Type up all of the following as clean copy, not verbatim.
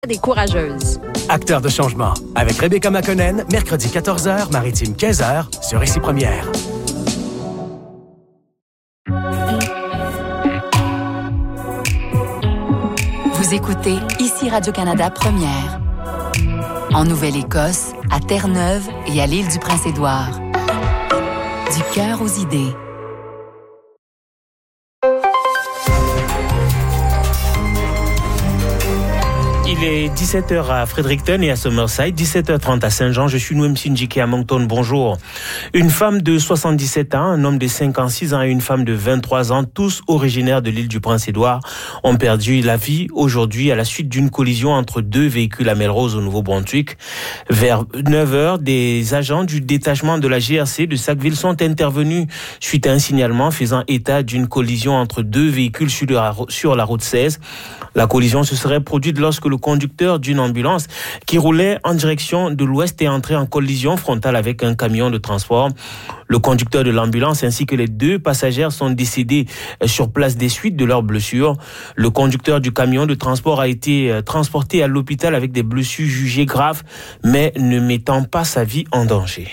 Des courageuses. Acteurs de changement, avec Rebecca McConnell, mercredi 14h, Maritime 15h, sur Ici Première. Vous écoutez Ici Radio-Canada Première. En Nouvelle-Écosse, à Terre-Neuve et à l'île du Prince-Édouard. Du cœur aux idées. Il est 17h à Fredericton et à Summerside, 17h30 à Saint-Jean. Je suis Noem Sinjike à Moncton. Bonjour. Une femme de 77 ans, un homme de 56 ans et une femme de 23 ans, tous originaires de l'île du Prince-Édouard, ont perdu la vie aujourd'hui à la suite d'une collision entre deux véhicules à Melrose au Nouveau-Brunswick. Vers 9h, des agents du détachement de la GRC de Sackville sont intervenus suite à un signalement faisant état d'une collision entre deux véhicules sur la route 16. La collision se serait produite lorsque le conducteur d'une ambulance qui roulait en direction de l'ouest est entré en collision frontale avec un camion de transport. Le conducteur de l'ambulance ainsi que les deux passagères sont décédés sur place des suites de leurs blessures. Le conducteur du camion de transport a été transporté à l'hôpital avec des blessures jugées graves, mais ne mettant pas sa vie en danger.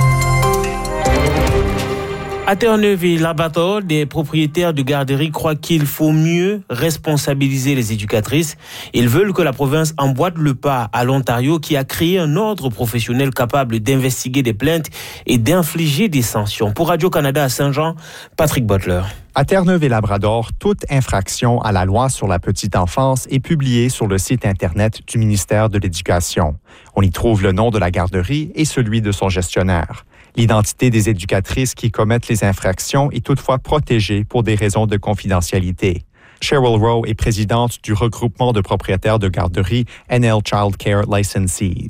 À Terre-Neuve et Labrador, des propriétaires de garderies croient qu'il faut mieux responsabiliser les éducatrices. Ils veulent que la province emboîte le pas à l'Ontario qui a créé un ordre professionnel capable d'investiguer des plaintes et d'infliger des sanctions. Pour Radio-Canada à Saint-Jean, Patrick Butler. À Terre-Neuve et Labrador, toute infraction à la loi sur la petite enfance est publiée sur le site Internet du ministère de l'Éducation. On y trouve le nom de la garderie et celui de son gestionnaire. L'identité des éducatrices qui commettent les infractions est toutefois protégée pour des raisons de confidentialité. Cheryl Rowe est présidente du regroupement de propriétaires de garderies NL Child Care Licensees.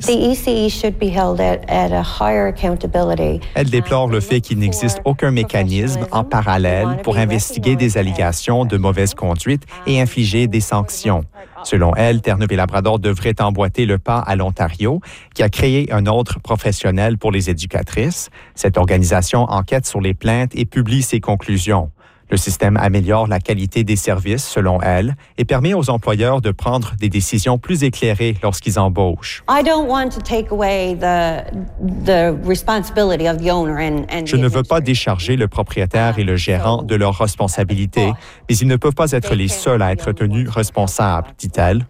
Elle déplore le fait qu'il n'existe aucun mécanisme en parallèle pour investiguer des allégations de mauvaise conduite et infliger des sanctions. Selon elle, Terre-Neuve et Labrador devraient emboîter le pas à l'Ontario, qui a créé un ordre professionnel pour les éducatrices. Cette organisation enquête sur les plaintes et publie ses conclusions. Le système améliore la qualité des services, selon elle, et permet aux employeurs de prendre des décisions plus éclairées lorsqu'ils embauchent. Je ne veux pas décharger le propriétaire et le gérant de leurs responsabilités, mais ils ne peuvent pas être les seuls à être tenus responsables, dit-elle.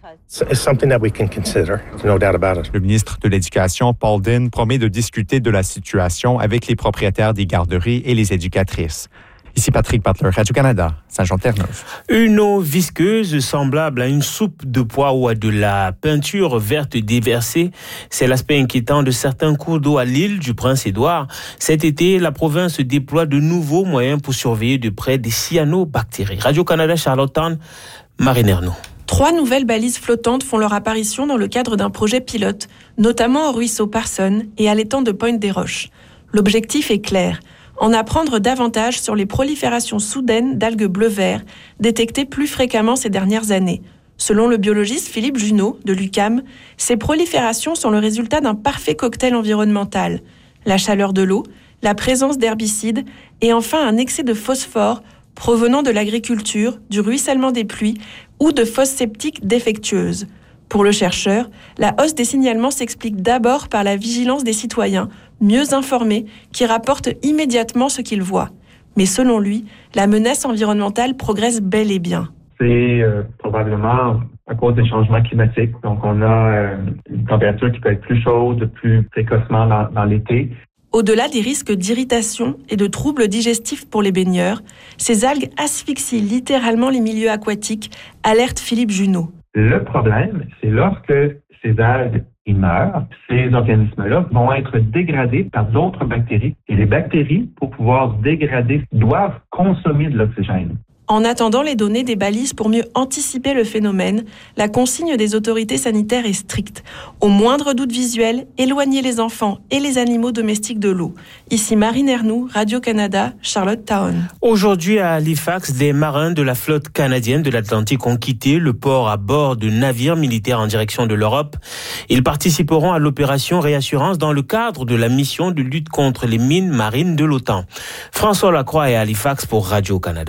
Le ministre de l'Éducation, Paul Dinn, promet de discuter de la situation avec les propriétaires des garderies et les éducatrices. Ici Patrick Butler, Radio-Canada, Saint-Jean-Terre-Neuve. Une eau visqueuse semblable à une soupe de pois ou à de la peinture verte déversée, c'est l'aspect inquiétant de certains cours d'eau à l'île du Prince-Édouard. Cet été, la province déploie de nouveaux moyens pour surveiller de près des cyanobactéries. Radio-Canada, Charlottetown, Marine Ernaud. 3 nouvelles balises flottantes font leur apparition dans le cadre d'un projet pilote, notamment au ruisseau Parson et à l'étang de Pointe-des-Roches. L'objectif est clair, en apprendre davantage sur les proliférations soudaines d'algues bleu-vert, détectées plus fréquemment ces dernières années. Selon le biologiste Philippe Junot, de l'UQAM, ces proliférations sont le résultat d'un parfait cocktail environnemental. La chaleur de l'eau, la présence d'herbicides et enfin un excès de phosphore provenant de l'agriculture, du ruissellement des pluies ou de fosses septiques défectueuses. Pour le chercheur, la hausse des signalements s'explique d'abord par la vigilance des citoyens, mieux informés, qui rapportent immédiatement ce qu'ils voient. Mais selon lui, la menace environnementale progresse bel et bien. C'est probablement à cause des changements climatiques. Donc, on a une température qui peut être plus chaude, plus précocement dans l'été. Au-delà des risques d'irritation et de troubles digestifs pour les baigneurs, ces algues asphyxient littéralement les milieux aquatiques, alerte Philippe Junot. Le problème, c'est lorsque ces algues meurent, ces organismes-là vont être dégradés par d'autres bactéries. Et les bactéries, pour pouvoir se dégrader, doivent consommer de l'oxygène. En attendant les données des balises pour mieux anticiper le phénomène, la consigne des autorités sanitaires est stricte. Au moindre doute visuel, éloignez les enfants et les animaux domestiques de l'eau. Ici Marine Ernoux, Radio-Canada, Charlottetown. Aujourd'hui à Halifax, des marins de la flotte canadienne de l'Atlantique ont quitté le port à bord de navires militaires en direction de l'Europe. Ils participeront à l'opération Réassurance dans le cadre de la mission de lutte contre les mines marines de l'OTAN. François Lacroix est à Halifax pour Radio-Canada.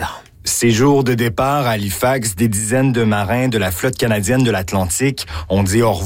Ces jours de départ à Halifax, des dizaines de marins de la flotte canadienne de l'Atlantique ont dit au revoir